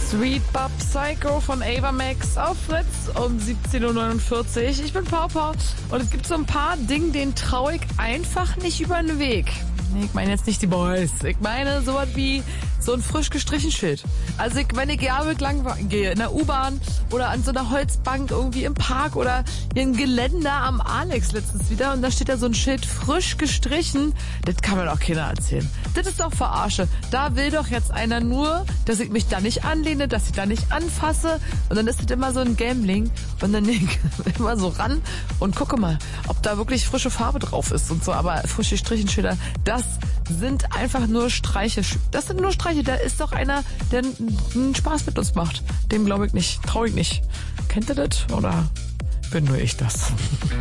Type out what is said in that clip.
Sweet Bop Psycho von Ava Max auf Fritz um 17.49 Uhr. Ich bin Pau Pau und es gibt so ein paar Dinge, denen traue ich einfach nicht über den Weg. Nee, ich meine jetzt nicht die Boys. Ich meine sowas wie so ein frisch gestrichen Schild. Also wenn ich lang gehe, in der U-Bahn oder an so einer Holzbank irgendwie im Park oder hier ein Geländer am Alex letztens wieder und da steht da so ein Schild frisch gestrichen, das kann mir doch keiner erzählen. Das ist doch Verarsche. Da will doch jetzt einer nur, dass ich mich da nicht anlehne, dass ich da nicht anfasse und dann ist das immer so ein Gambling und dann nehme ich immer so ran und gucke mal, ob da wirklich frische Farbe drauf ist und so, aber frische Strichenschilder, das sind einfach nur Streiche. Das sind nur Streiche. Da ist doch einer, der einen Spaß mit uns macht. Dem glaube ich nicht. Traue ich nicht. Kennt ihr das? Oder bin nur ich das?